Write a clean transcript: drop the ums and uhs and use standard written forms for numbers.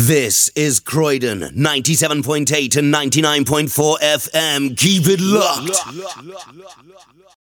This is Croydon, 97.8 and 99.4 FM. Keep it locked.